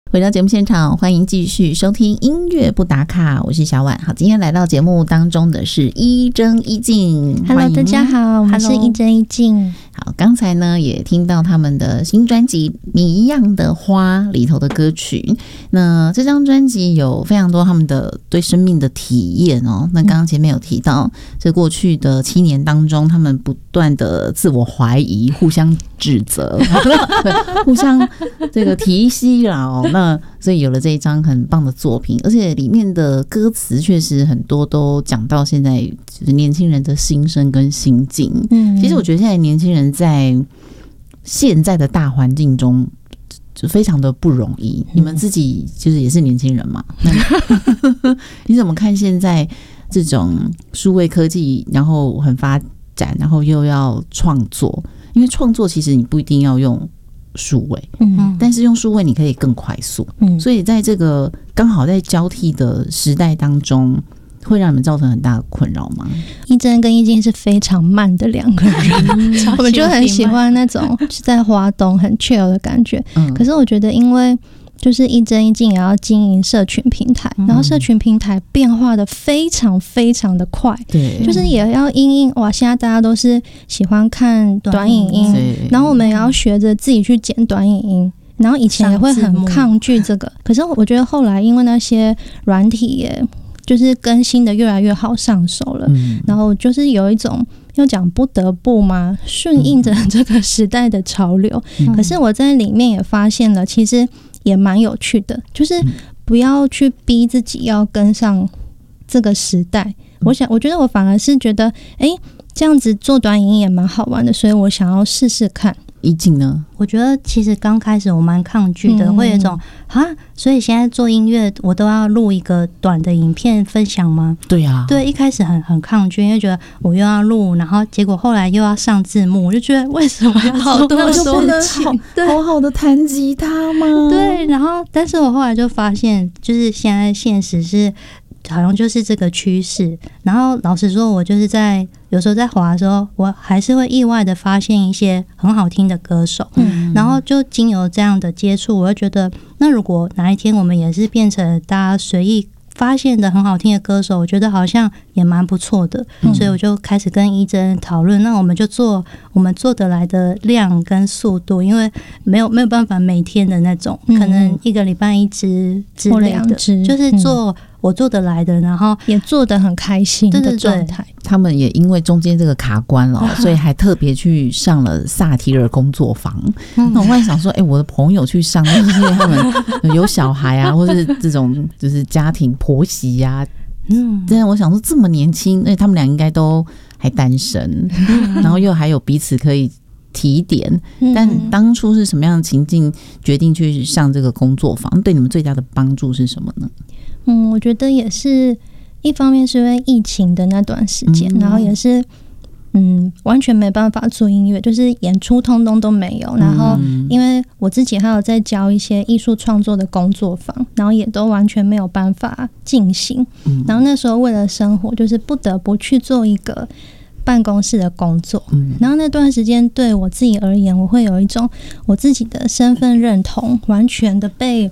回到节目现场，欢迎继续收听音乐不打卡，我是小婉。好，今天来到节目当中的是一真一静。 Hello， 大家好，我们是一真一静。 好，刚才呢也听到他们的新专辑《谜一样的花》里头的歌曲。那这张专辑有非常多他们的对生命的体验哦。那刚刚前面有提到，这过去的7年当中，他们不断的自我怀疑，互相指责，互相这个提息啦哦。那所以有了这一张很棒的作品，而且里面的歌词确实很多都讲到现在就是年轻人的心声跟心境。其实我觉得现在年轻人在现在的大环境中就非常的不容易。你们自己就是也是年轻人嘛，你怎么看现在这种数位科技然后很发展，然后又要创作？因为创作其实你不一定要用数位，但是用数位你可以更快速，所以在这个刚好在交替的时代当中，会让你们造成很大的困扰吗？ 一真跟一静是非常慢的两个人，我们就很喜欢那种在华东很 chill 的感觉。可是我觉得，因为就是一真一静也要经营社群平台，然后社群平台变化的非常非常的快，对，就是也要因应哇，现在大家都是喜欢看短影音，然后我们也要学着自己去剪短影音。然后以前也会很抗拒这个，可是我觉得后来因为那些软体也就是更新的越来越好上手了，然后就是有一种要讲不得不嘛，顺应着这个时代的潮流。可是我在里面也发现了，其实也蛮有趣的，就是不要去逼自己要跟上这个时代。我觉得我反而是觉得，这样子做短影音也蛮好玩的，所以我想要试试看。 一静呢？ 我觉得其实刚开始我蛮抗拒的，会有一种所以现在做音乐我都要录一个短的影片分享吗？ 对啊， 对，一开始很抗拒，因为觉得我又要录，然后结果后来又要上字幕，我就觉得为什么要好多事情？ 好好的弹吉他吗？ 对，然后但是我后来就发现，就是现在现实是好像就是这个趋势。然后老实说，我就是有时候在滑的时候，我还是会意外的发现一些很好听的歌手，然后就经由这样的接触，我就觉得，那如果哪一天我们也是变成大家随意发现的很好听的歌手，我觉得好像也蛮不错的，所以我就开始跟一真讨论，那我们就做我们做得来的量跟速度，因为没有办法每天的那种，可能一个礼拜1支之类的，就是做我做得来的，然后也做得很开心的状态。 他们也因为中间这个卡关了，所以还特别去上了萨提尔工作坊。那我忽然想说，我的朋友去上，那是因为他们有小孩啊，或是这种就是家庭婆媳啊。但我想说这么年轻，而且他们俩应该都还单身，然后又还有彼此可以提点。但当初是什么样的情境决定去上这个工作坊？对你们最大的帮助是什么呢？ 我觉得也是一方面是因为疫情的那段时间，然后也是完全没办法做音乐，就是演出通通都没有。然后因为我自己还有在教一些艺术创作的工作坊，然后也都完全没有办法进行。然后那时候为了生活，就是不得不去做一个办公室的工作。然后那段时间对我自己而言，我会有一种我自己的身份认同完全的被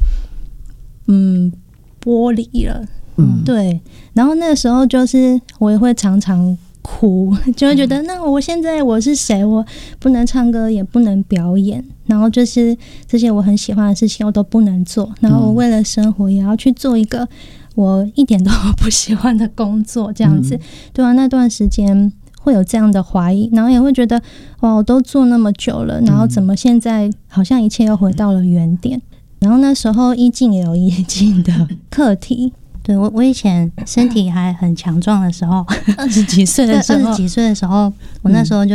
剥离了。对。然后那个时候就是我也会常常哭，就会觉得那我现在我是谁？我不能唱歌，也不能表演，然后就是这些我很喜欢的事情我都不能做，然后我为了生活也要去做一个我一点都不喜欢的工作，这样子。对啊，那段时间会有这样的怀疑，然后也会觉得哇，我都做那么久了，然后怎么现在好像一切又回到了原点。然后那时候一静也有一静的课题。 对，我以前身体还很强壮的时候，20 几岁的时候， 我那时候就